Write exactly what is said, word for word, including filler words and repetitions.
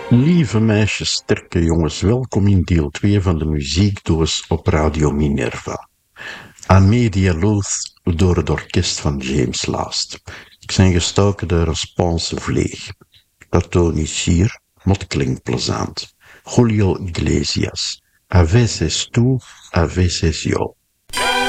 Lieve meisjes, sterke jongens, welkom in deel twee van de muziekdoos op Radio Minerva. Amelia Loth door het orkest van James Last. Ik ben gestoken door een Spaanse vleeg. Dat toon is hier, maar het klinkt plezant. Julio Iglesias. A veces tú, a veces yo.